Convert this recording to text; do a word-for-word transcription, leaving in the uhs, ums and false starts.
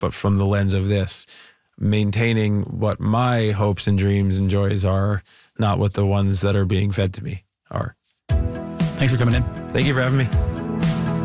but from the lens of this, maintaining what my hopes and dreams and joys are, not what the ones that are being fed to me are. Thanks for coming in. Thank you for having me.